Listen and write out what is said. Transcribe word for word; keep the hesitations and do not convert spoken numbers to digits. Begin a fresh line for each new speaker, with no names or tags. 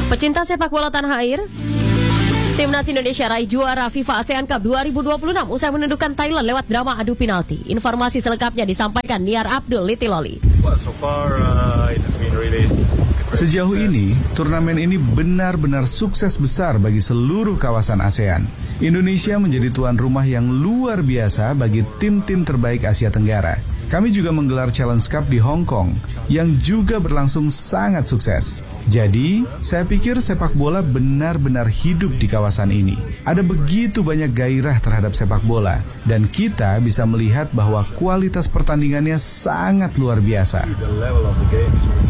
Pecinta sepak bola tanah air, Timnas Indonesia raih juara FIFA ASEAN Cup dua ribu dua puluh enam usai menundukkan Thailand lewat drama adu penalti. Informasi selengkapnya disampaikan Niar Abdul Litiloli.
Sejauh ini, turnamen ini benar-benar sukses besar bagi seluruh kawasan ASEAN. Indonesia menjadi tuan rumah yang luar biasa bagi tim-tim terbaik Asia Tenggara. Kami juga menggelar Challenge Cup di Hong Kong yang juga berlangsung sangat sukses. Jadi, saya pikir sepak bola benar-benar hidup di kawasan ini. Ada begitu banyak gairah terhadap sepak bola, dan kita bisa melihat bahwa kualitas pertandingannya sangat luar biasa.